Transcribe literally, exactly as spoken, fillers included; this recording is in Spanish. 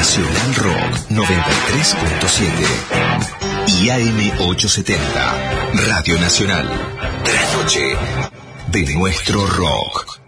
Nacional Rock noventa y tres punto siete y A M ochocientos setenta, Radio Nacional. Trasnoche de nuestro rock.